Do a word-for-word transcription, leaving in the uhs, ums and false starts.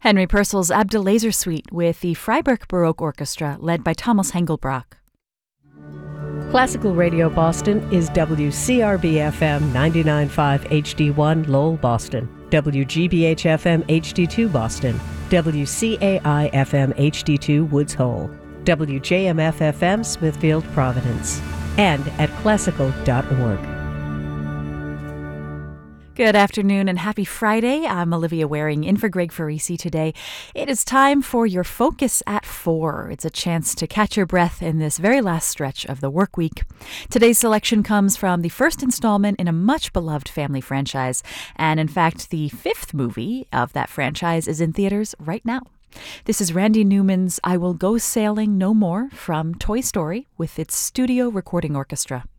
Henry Purcell's Abdelaser Suite with the Freiburg Baroque Orchestra, led by Thomas Hengelbrock. Classical Radio Boston is W C R B F M ninety-nine point five H D one Lowell, Boston, W G B H F M H D two Boston, W C A I F M H D two Woods Hole, W J M F F M Smithfield, Providence, and at classical dot org. Good afternoon and happy Friday. I'm Olivia Waring in for Greg Farisi today. It is time for your Focus at Four. It's a chance to catch your breath in this very last stretch of the work week. Today's selection comes from the first installment in a much beloved family franchise. And in fact, the fifth movie of that franchise is in theaters right now. This is Randy Newman's I Will Go Sailing No More from Toy Story with its studio recording orchestra.